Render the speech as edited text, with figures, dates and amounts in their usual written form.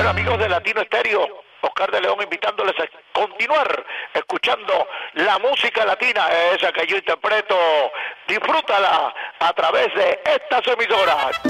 Bueno, amigos de Latino Estéreo, Oscar de León invitándoles a continuar escuchando la música latina, esa que yo interpreto. Disfrútala a través de estas emisoras.